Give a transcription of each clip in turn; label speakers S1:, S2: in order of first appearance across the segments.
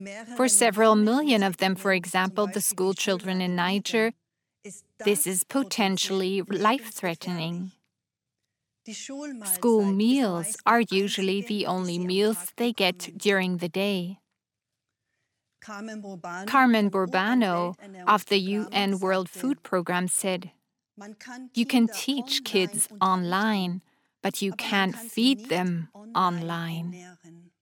S1: For several million of them, for example, the school children in Niger, this is potentially life-threatening. School meals are usually the only meals they get during the day. Carmen Burbano of the UN World Food Programme said, "You can teach kids online, but you can't feed them online."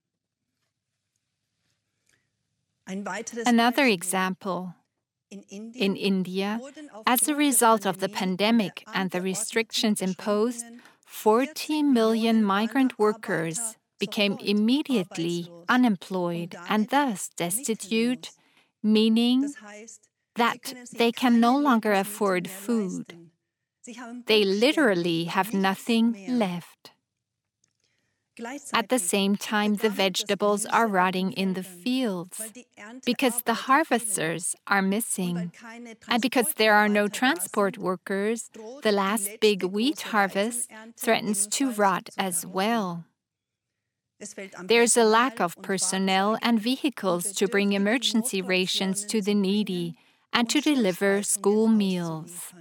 S1: Another example. In India, as a result of the pandemic and the restrictions imposed, 40 million migrant workers became immediately unemployed and thus destitute, meaning that they can no longer afford food. They literally have nothing left. At the same time, the vegetables are rotting in the fields because the harvesters are missing. And because there are no transport workers, the last big wheat harvest threatens to rot as well. There's a lack of personnel and vehicles to bring emergency rations to the needy and to deliver school meals.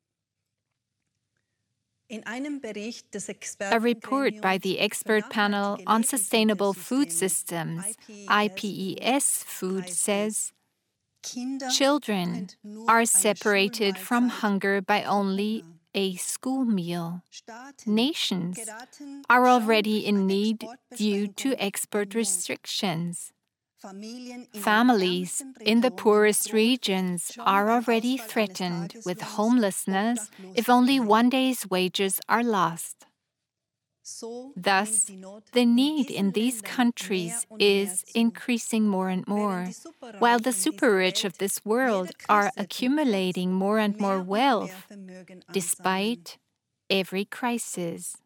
S1: A report by the Expert Panel on Sustainable Food Systems, IPES Food, says, children are separated from hunger by only a school meal. Nations are already in need due to export restrictions. Families in the poorest regions are already threatened with homelessness if only one day's wages are lost. Thus, the need in these countries is increasing more and more, while the super-rich of this world are accumulating more and more wealth, despite every crisis.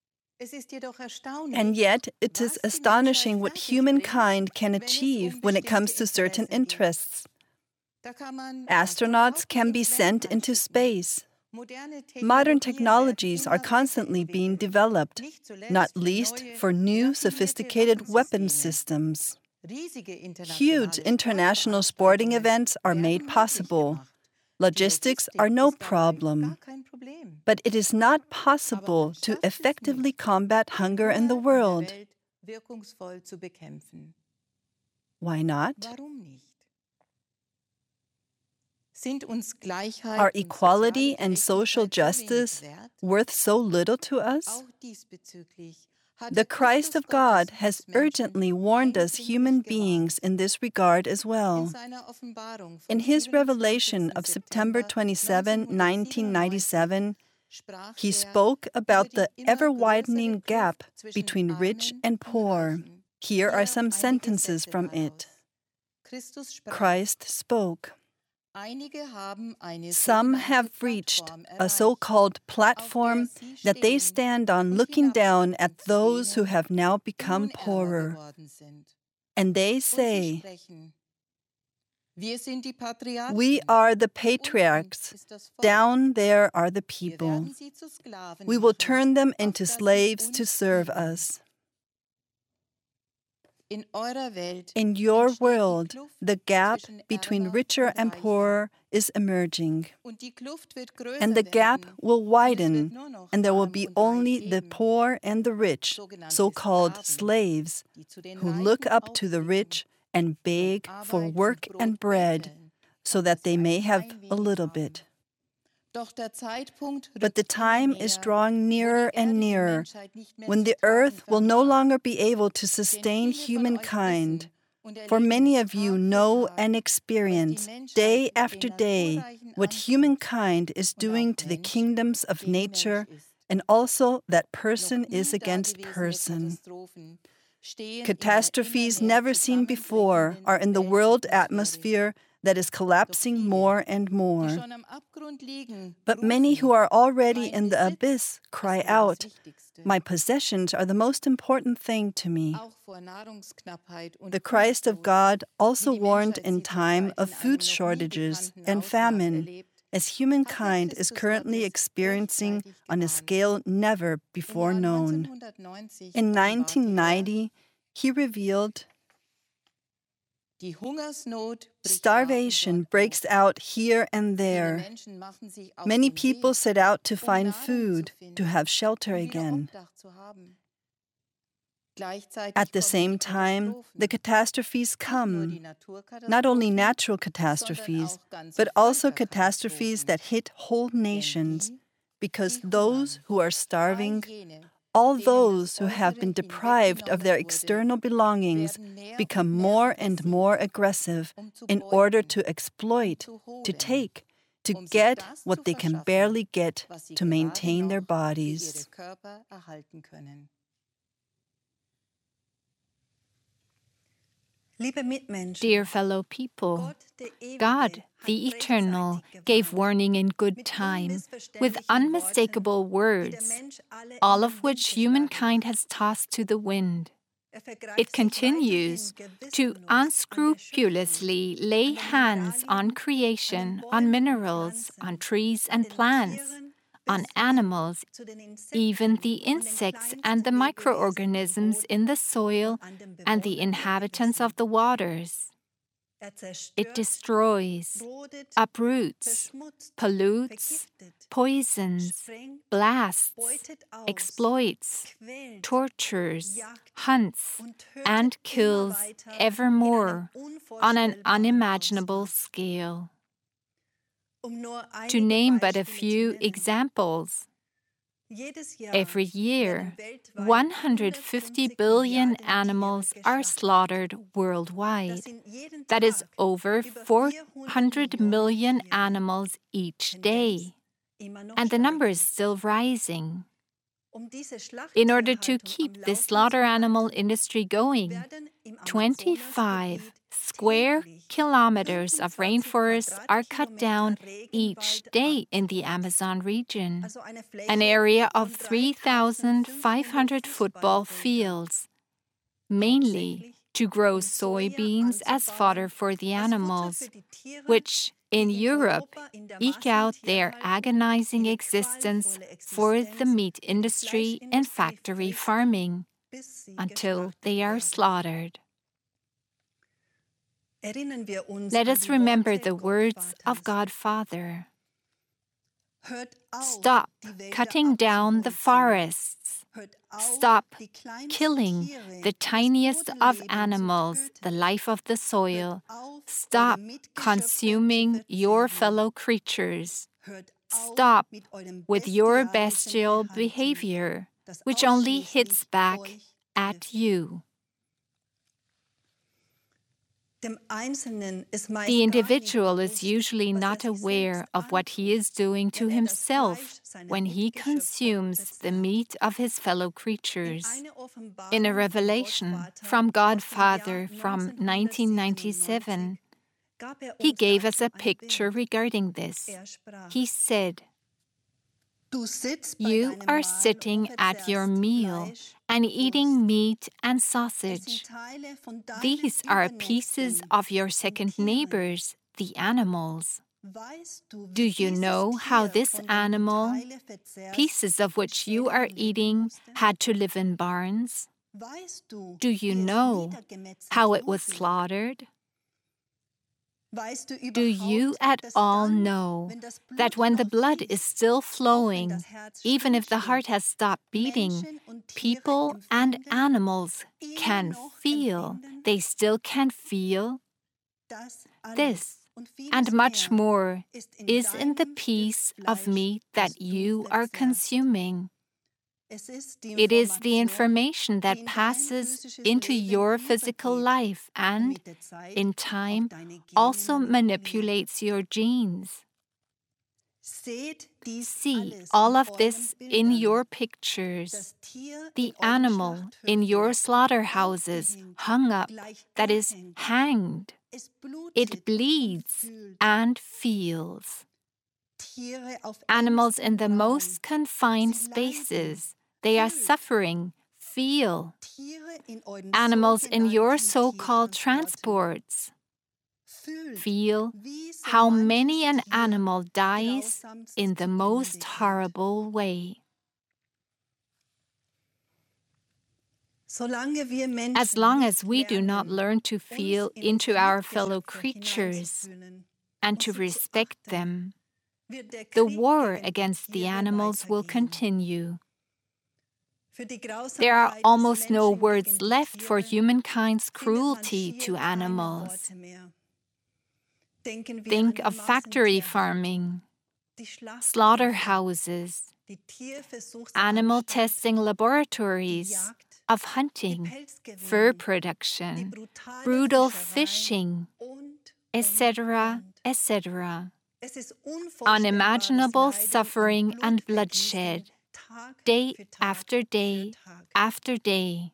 S2: And yet, it is astonishing what humankind can achieve when it comes to certain interests. Astronauts can be sent into space. Modern technologies are constantly being developed, not least for new sophisticated weapon systems. Huge international sporting events are made possible. Logistics are no problem. But it is not possible to effectively combat hunger in the world. Why not? Are equality and social justice worth so little to us? The Christ of God has urgently warned us human beings in this regard as well. In his revelation of September 27, 1997, he spoke about the ever-widening gap between rich and poor. Here are some sentences from it. Christ spoke. Some have reached a so-called platform that they stand on looking down at those who have now become poorer. And they say, "We are the patriarchs. Down there are the people. We will turn them into slaves to serve us." In your world, the gap between richer and poorer is emerging. And the gap will widen, and there will be only the poor and the rich, so-called slaves, who look up to the rich and beg for work and bread, so that they may have a little bit. But the time is drawing nearer and nearer, when the earth will no longer be able to sustain humankind. For many of you know and experience, day after day, what humankind is doing to the kingdoms of nature, and also that person is against person. Catastrophes never seen before are in the world atmosphere that is collapsing more and more. But many who are already in the abyss cry out, "My possessions are the most important thing to me." The Christ of God also warned in time of food shortages and famine, as humankind is currently experiencing on a scale never before known. In 1990, he revealed, Starvation breaks out here and there. Many people set out to find food, to have shelter again. At the same time, the catastrophes come, not only natural catastrophes, but also catastrophes that hit whole nations, because those who are starving, all those who have been deprived of their external belongings, become more and more aggressive in order to exploit, to take, to get what they can barely get to maintain their bodies.
S1: Dear fellow people, God, the Eternal, gave warning in good time, with unmistakable words, all of which humankind has tossed to the wind. It continues to unscrupulously lay hands on creation, on minerals, on trees and plants, on animals, even the insects and the microorganisms in the soil and the inhabitants of the waters. It destroys, uproots, pollutes, poisons, blasts, exploits, tortures, hunts, and kills evermore on an unimaginable scale. To name but a few examples, every year, 150 billion animals are slaughtered worldwide. That is over 400 million animals each day. And the number is still rising. In order to keep this slaughter animal industry going, 25 square kilometers of rainforests are cut down each day in the Amazon region, an area of 3,500 football fields, mainly to grow soybeans as fodder for the animals, which in Europe eke out their agonizing existence for the meat industry and factory farming until they are slaughtered. Let us remember the words of God Father. Stop cutting down the forests. Stop killing the tiniest of animals, the life of the soil. Stop consuming your fellow creatures. Stop with your bestial behavior, which only hits back at you. The individual is usually not aware of what he is doing to himself when he consumes the meat of his fellow creatures. In a revelation from God Father from 1997, he gave us a picture regarding this. He said, "You are sitting at your meal and eating meat and sausage. These are pieces of your second neighbors, the animals. Do you know how this animal, pieces of which you are eating, had to live in barns? Do you know how it was slaughtered? Do you at all know that when the blood is still flowing, even if the heart has stopped beating, people and animals can feel, they still can feel? This and much more is in the piece of meat that you are consuming. It is the information that passes into your physical life and, in time, also manipulates your genes. See all of this in your pictures. The animal in your slaughterhouses hung up, that is, hanged. It bleeds and feels. Animals in the most confined spaces, they are suffering, feel. Animals in your so-called transports, feel how many an animal dies in the most horrible way. As long as we do not learn to feel into our fellow creatures and to respect them, the war against the animals will continue. There are almost no words left for humankind's cruelty to animals. Think of factory farming, slaughterhouses, animal testing laboratories, of hunting, fur production, brutal fishing, etc., etc. Unimaginable suffering and bloodshed, day after day after day.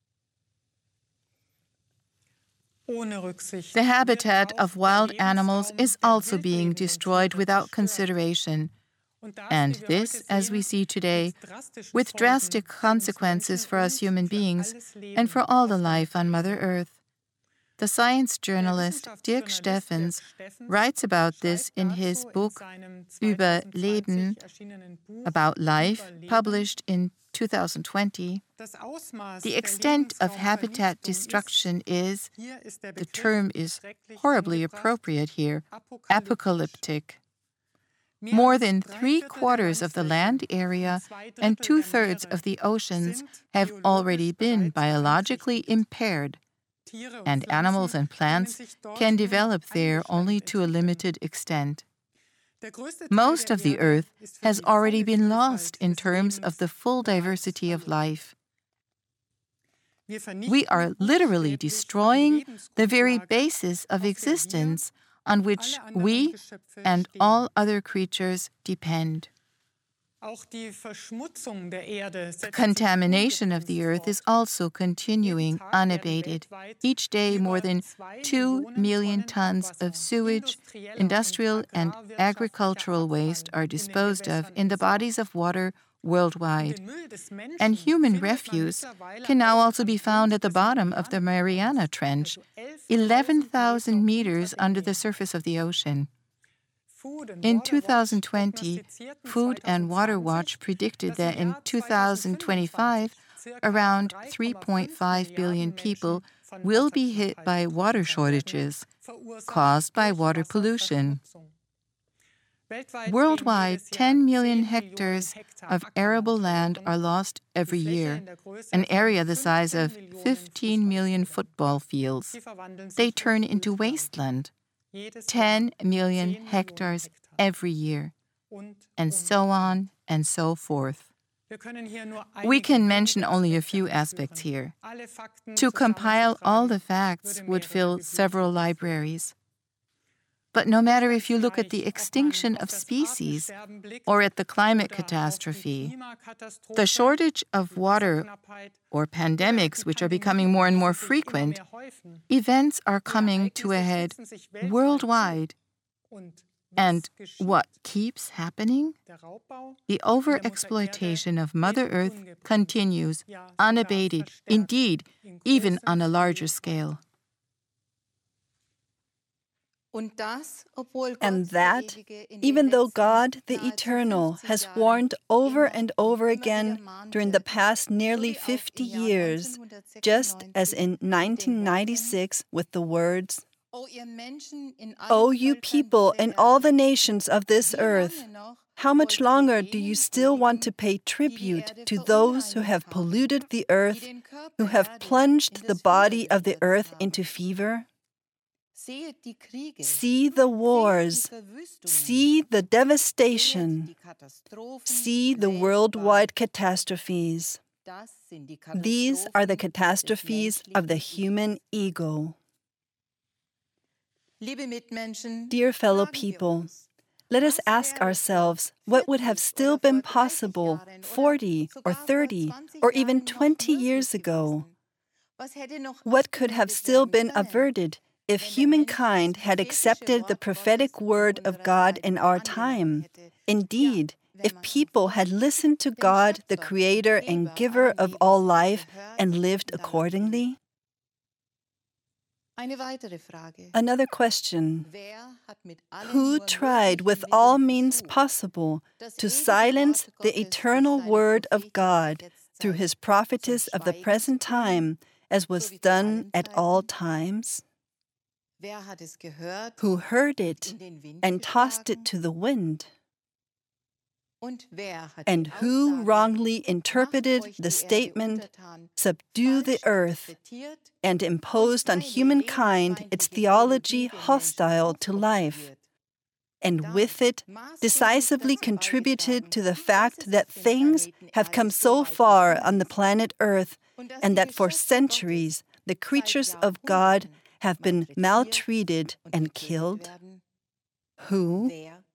S3: The habitat of wild animals is also being destroyed without consideration. And this, as we see today, with drastic consequences for us human beings and for all the life on Mother Earth. The science journalist Dirk Steffens writes about this in his book Über Leben, about life, published in 2020. The extent of habitat destruction is, the term is horribly appropriate here, apocalyptic. More than 3/4 of the land area and 2/3 of the oceans have already been biologically impaired, and animals and plants can develop there only to a limited extent. Most of the Earth has already been lost in terms of the full diversity of life. We are literally destroying the very basis of existence on which we and all other creatures depend. The contamination of the earth is also continuing unabated. Each day, more than 2 million tons of sewage, industrial and agricultural waste are disposed of in the bodies of water worldwide. And human refuse can now also be found at the bottom of the Mariana Trench, 11,000 meters under the surface of the ocean. In 2020, Food and Water Watch predicted that in 2025, around 3.5 billion people will be hit by water shortages caused by water pollution. Worldwide, 10 million hectares of arable land are lost every year, an area the size of 15 million football fields. They turn into wasteland. 10 million hectares every year, and so on and so forth. We can mention only a few aspects here. To compile all the facts would fill several libraries. But no matter if you look at the extinction of species or at the climate catastrophe, the shortage of water or pandemics, which are becoming more and more frequent, events are coming to a head worldwide. And what keeps happening? The overexploitation of Mother Earth continues unabated, indeed, even on a larger scale.
S2: And that, even though God, the Eternal, has warned over and over again during the past nearly 50 years, just as in 1996 with the words, "O you people and all the nations of this earth, how much longer do you still want to pay tribute to those who have polluted the earth, who have plunged the body of the earth into fever? See the wars, see the devastation, see the worldwide catastrophes. These are the catastrophes of the human ego." Dear fellow people, let us ask ourselves what would have still been possible 40 or 30 or even 20 years ago. What could have still been averted if humankind had accepted the prophetic word of God in our time? Indeed, if people had listened to God, the Creator and Giver of all life, and lived accordingly? Another question. Who tried with all means possible to silence the eternal word of God, through his prophetess of the present time, as was done at all times? Who heard it and tossed it to the wind? And who wrongly interpreted the statement, "Subdue the earth," and imposed on humankind its theology hostile to life, and with it decisively contributed to the fact that things have come so far on the planet Earth, and that for centuries the creatures of God have been maltreated and killed? Who?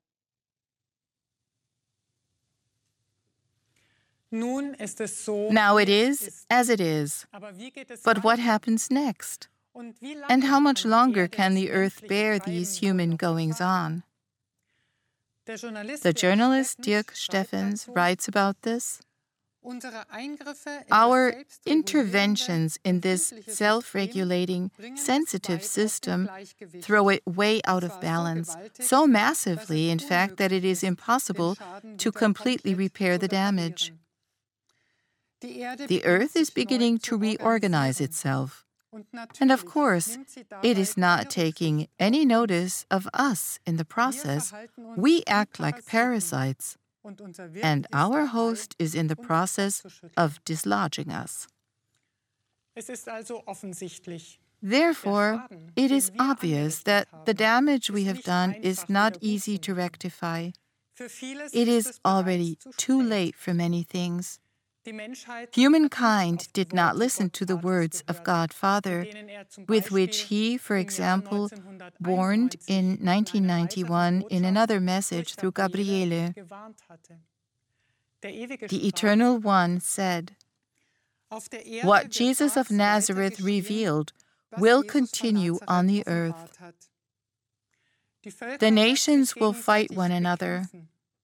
S3: Now it is as it is. But what happens next? And how much longer can the earth bear these human goings-on? The journalist Dirk Steffens writes about this. Our interventions in this self-regulating, sensitive system throw it way out of balance, so massively, in fact, that it is impossible to completely repair the damage. The earth is beginning to reorganize itself. And of course, it is not taking any notice of us in the process. We act like parasites, and our host is in the process of dislodging us. Therefore, it is obvious that the damage we have done is not easy to rectify. It is already too late for many things. Humankind did not listen to the words of God Father, with which he, for example, warned in 1991 in another message through Gabriele. The Eternal One said, "What Jesus of Nazareth revealed will continue on the earth. The nations will fight one another.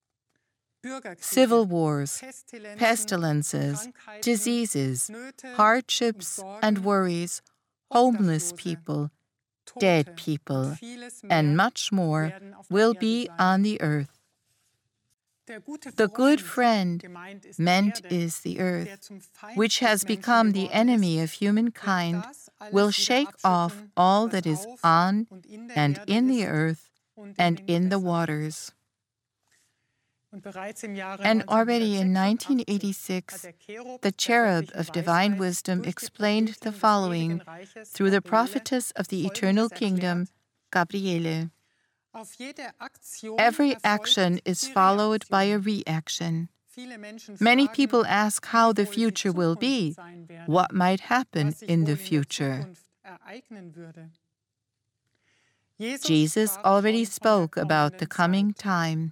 S3: Civil wars, pestilences, diseases, hardships and worries, homeless people, dead people, and much more will be on the earth. The good friend, meant is the earth, which has become the enemy of humankind, will shake off all that is on and in the earth and in the waters." And already in 1986, the cherub of divine wisdom explained the following through the prophetess of the eternal kingdom, Gabriele. Every action is followed by a reaction. Many people ask how the future will be, what might happen in the future. Jesus already spoke about the coming time.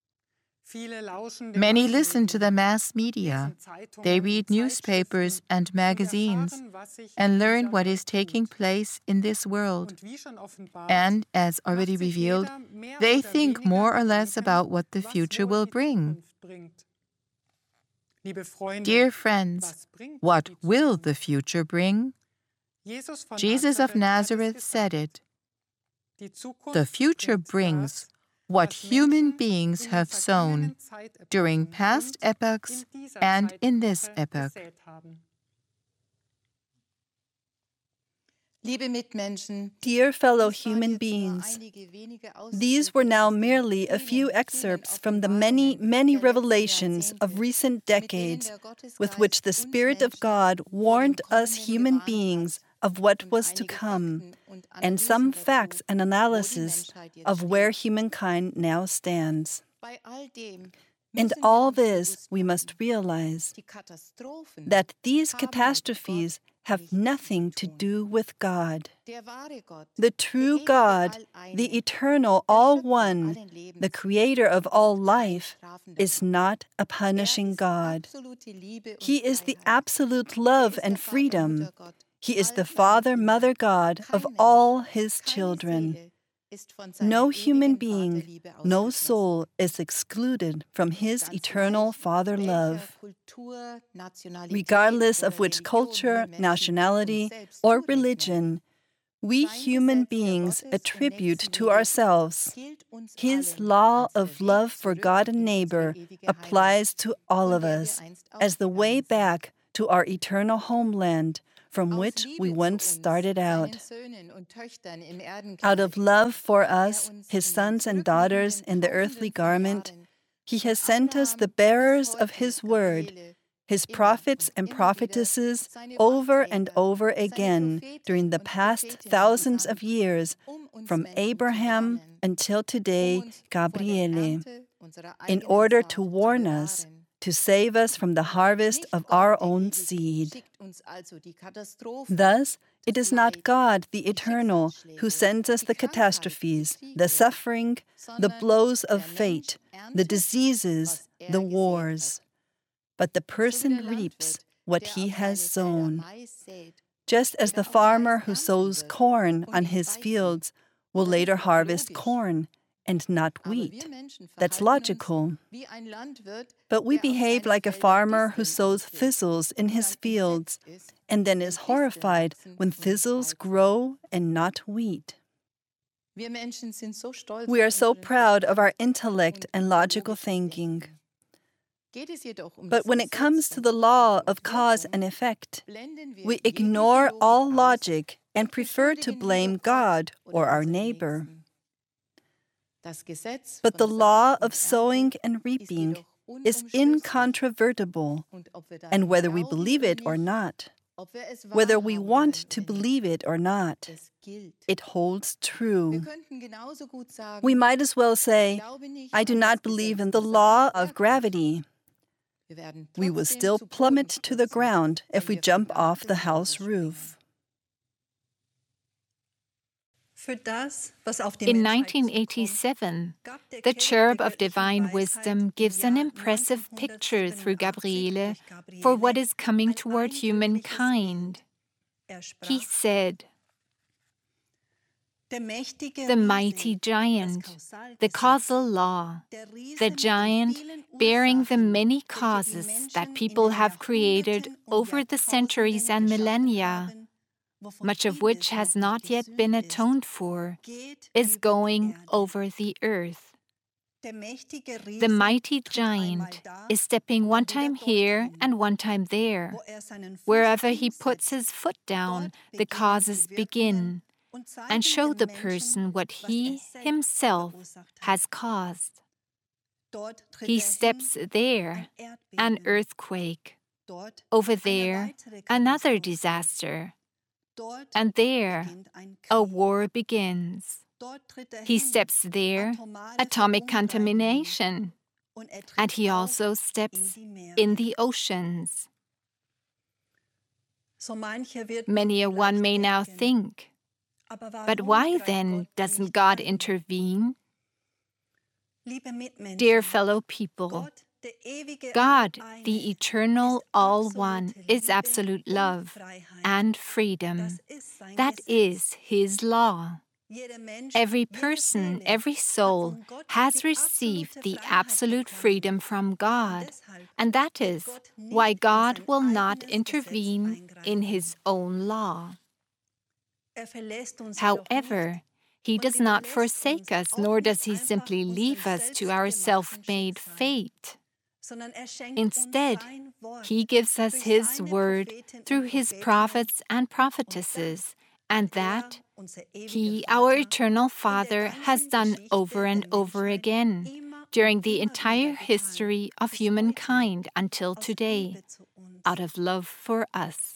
S3: Many listen to the mass media. They read newspapers and magazines and learn what is taking place in this world. And, as already revealed, they think more or less about what the future will bring. Dear friends, what will the future bring? Jesus of Nazareth said it. The future brings what human beings have sown during past epochs and in this epoch.
S2: Dear fellow human beings, these were now merely a few excerpts from the many, many revelations of recent decades with which the Spirit of God warned us human beings of what was to come, and some facts and analysis of where humankind now stands. In all this, we must realize that these catastrophes have nothing to do with God. The true God, the eternal All One, the Creator of all life, is not a punishing God. He is the absolute love and freedom. He is the Father, Mother God of all His children. No human being, no soul is excluded from His eternal Father love. Regardless of which culture, nationality, or religion, we human beings attribute to ourselves. His law of love for God and neighbor applies to all of us, as the way back to our eternal homeland from which we once started out. Out of love for us, his sons and daughters in the earthly garment, he has sent us the bearers of his word, his prophets and prophetesses over and over again during the past thousands of years, from Abraham until today, Gabriele, in order to warn us, to save us from the harvest of our own seed. Thus, it is not God, the Eternal, who sends us the catastrophes, the suffering, the blows of fate, the diseases, the wars. But the person reaps what he has sown. Just as the farmer who sows corn on his fields will later harvest corn and not wheat. That's logical. But we behave like a farmer who sows thistles in his fields and then is horrified when thistles grow and not wheat. We are so proud of our intellect and logical thinking. But when it comes to the law of cause and effect, we ignore all logic and prefer to blame God or our neighbor. But the law of sowing and reaping is incontrovertible, and whether we believe it or not, whether we want to believe it or not, it holds true. We might as well say, I do not believe in the law of gravity. We will still plummet to the ground if we jump off the house roof.
S1: In 1987, the Cherub of Divine Wisdom gives an impressive picture through Gabriele for what is coming toward humankind. He said, "The mighty giant, the causal law, the giant bearing the many causes that people have created over the centuries and millennia, much of which has not yet been atoned for, is going over the earth. The mighty giant is stepping one time here and one time there. Wherever he puts his foot down, the causes begin and show the person what he himself has caused. He steps there, an earthquake. Over there, another disaster. And there, a war begins. He steps there, atomic contamination. And he also steps in the oceans. Many a one may now think, but why then doesn't God intervene? Dear fellow people, God, the eternal All-One, is absolute love and freedom. That is His law. Every person, every soul has received the absolute freedom from God, and that is why God will not intervene in His own law. However, He does not forsake us, nor does He simply leave us to our self-made fate. Instead, He gives us His word through His prophets and prophetesses, and that He, our eternal Father, has done over and over again during the entire history of humankind until today, out of love for us.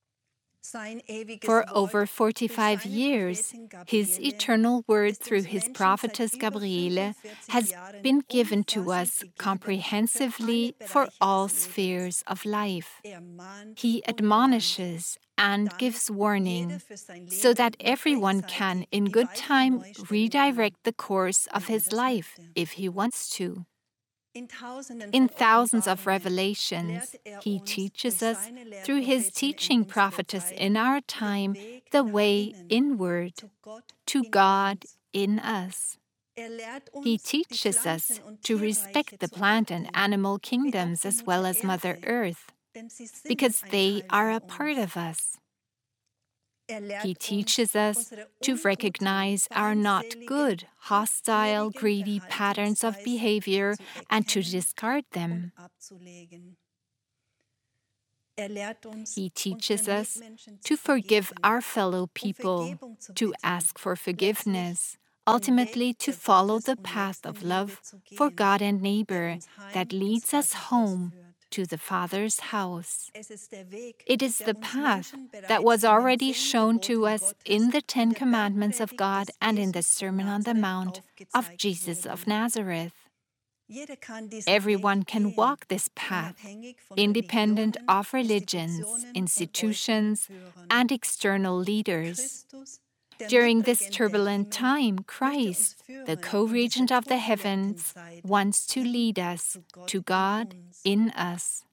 S1: For over 45 years, His eternal word through His prophetess Gabriele has been given to us comprehensively for all spheres of life. He admonishes and gives warning so that everyone can, in good time, redirect the course of his life if he wants to. In thousands of revelations, He teaches us, through His teaching prophetess in our time, the way inward to God in us. He teaches us to respect the plant and animal kingdoms as well as Mother Earth, because they are a part of us. He teaches us to recognize our not good, hostile, greedy patterns of behavior and to discard them. He teaches us to forgive our fellow people, to ask for forgiveness, ultimately to follow the path of love for God and neighbor that leads us home to the Father's house. It is the path that was already shown to us in the Ten Commandments of God and in the Sermon on the Mount of Jesus of Nazareth. Everyone can walk this path, independent of religions, institutions, and external leaders. During this turbulent time, Christ, the co-regent of the heavens, wants to lead us to God in us.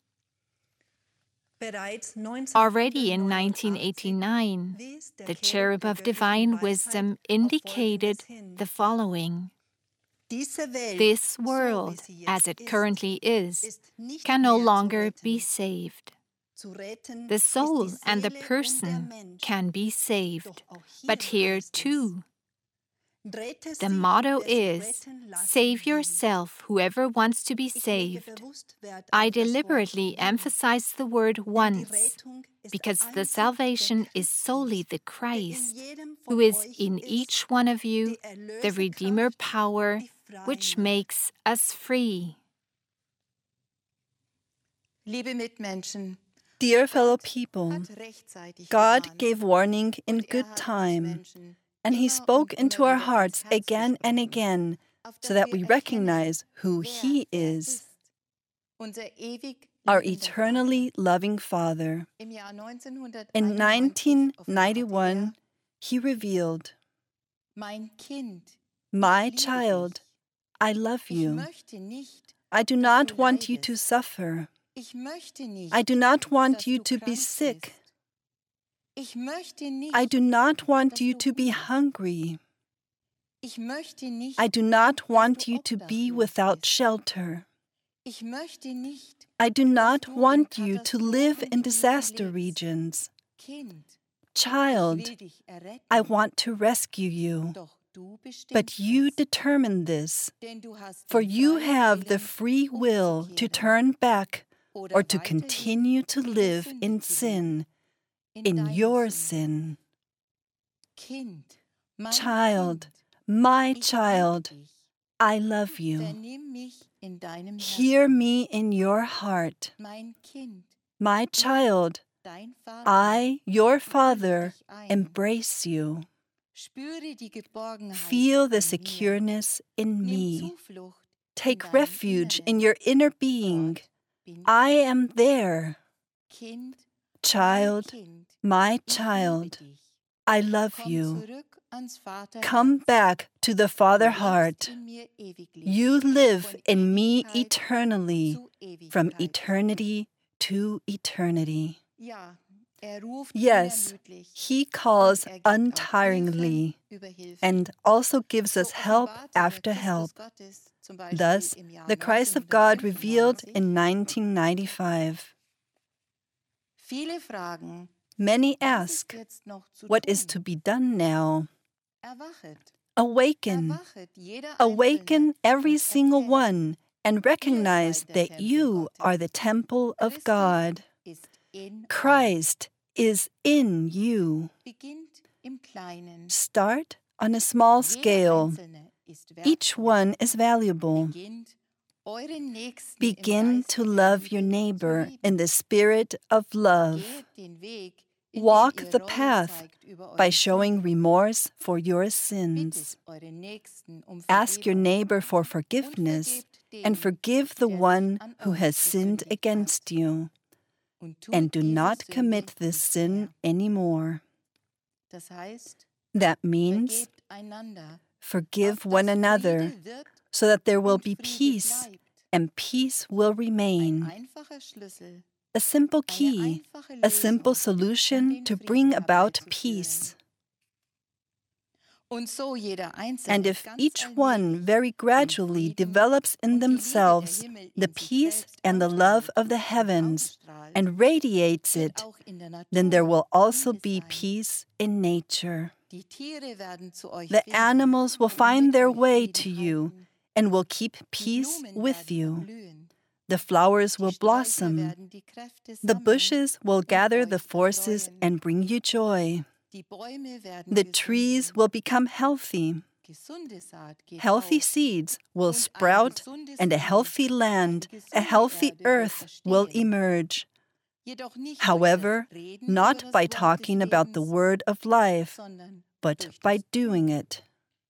S1: Already in 1989, the Cherub of Divine Wisdom indicated the following. This world, as it currently is, can no longer be saved. The soul and the person can be saved, but here too. The motto is, save yourself, whoever wants to be saved. I deliberately emphasize the word once, because the salvation is solely the Christ, who is in each one of you, the Redeemer power, which makes us free.
S2: Dear fellow people, God gave warning in good time, and He spoke into our hearts again and again so that we recognize who He is, our eternally loving Father. In 1991, He revealed, "My child, I love you. I do not want you to suffer. I do not want you to be sick. I do not want you to be hungry. I do not want you to be without shelter. I do not want you to live in disaster regions. Child, I want to rescue you. But you determine this, for you have the free will to turn back or to continue to live in sin, in your sin. Child, my child, I love you. Hear me in your heart. My child, I, your Father, embrace you. Feel the secureness in me. Take refuge in your inner being. I am there. Child, my child, I love you. Come back to the Father heart. You live in me eternally, from eternity to eternity. Yes, He calls untiringly and also gives us help after help. Thus, the Christ of God revealed in 1995. Many ask, what is to be done now? Awaken. Awaken every single one and recognize that you are the temple of God. Christ is in you. Start on a small scale. Each one is valuable. Begin to love your neighbor in the spirit of love. Walk the path by showing remorse for your sins. Ask your neighbor for forgiveness and forgive the one who has sinned against you. And do not commit this sin anymore. That means forgive one another so that there will be peace and peace will remain. A simple key, a simple solution to bring about peace. And if each one very gradually develops in themselves the peace and the love of the heavens and radiates it, then there will also be peace in nature. The animals will find their way to you and will keep peace with you. The flowers will blossom. The bushes will gather the forces and bring you joy. The trees will become healthy. Healthy seeds will sprout, and a healthy land, a healthy earth will emerge. However, not by talking about the word of life, but by doing it.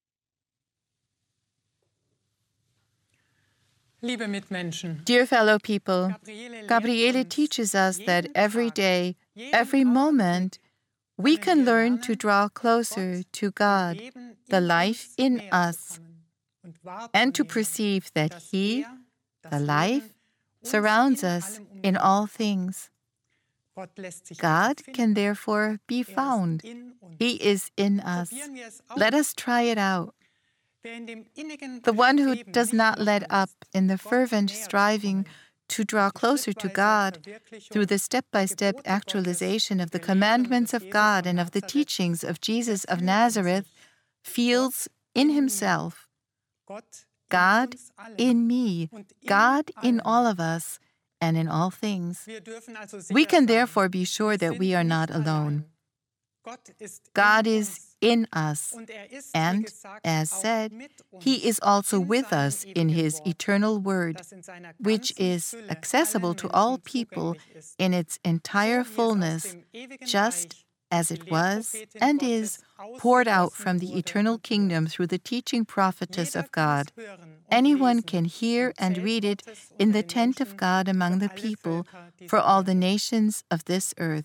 S3: Dear fellow people, Gabriele teaches us that every day, every moment, we can learn to draw closer to God, the life in us, and to perceive that He, the life, surrounds us in all things. God can therefore be found. He is in us. Let us try it out. The one who does not let up in the fervent striving to draw closer to God through the step-by-step actualization of the commandments of God and of the teachings of Jesus of Nazareth feels in himself God in me, God in all of us, and in all things. We can therefore be sure that we are not alone. God is in us, and, as said, He is also with us in His eternal Word, which is accessible to all people in its entire fullness, just as it was and is poured out from the eternal kingdom through the teaching prophetess of God. Anyone can hear and read it in the tent of God among the people for all the nations of this earth.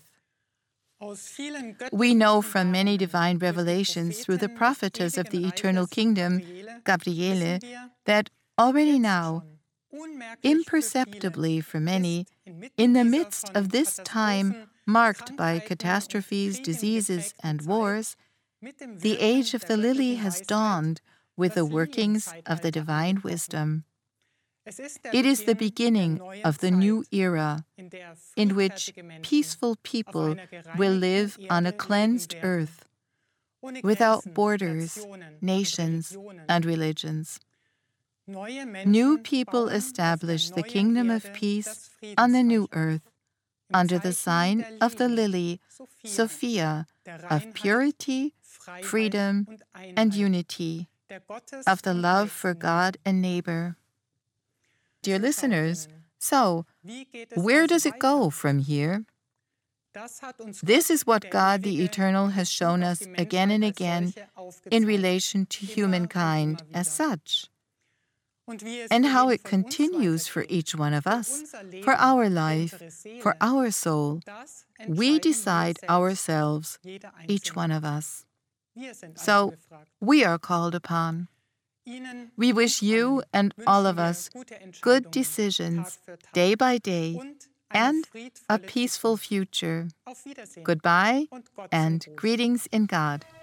S3: We know from many divine revelations through the prophetess of the eternal kingdom, Gabriele, that already now, imperceptibly for many, in the midst of this time marked by catastrophes, diseases, and wars, the age of the lily has dawned with the workings of the divine wisdom. It is the beginning of the new era in which peaceful people will live on a cleansed earth, without borders, nations, and religions. New people establish the kingdom of peace on the new earth, under the sign of the lily, Sophia, of purity, freedom, and unity, of the love for God and neighbor. Dear listeners, so, where does it go from here? This is what God the Eternal has shown us again and again in relation to humankind as such, and how it continues for each one of us, for our life, for our soul. We decide ourselves, each one of us. So, we are called upon. We wish you and all of us good decisions day by day and a peaceful future. Goodbye and greetings in God.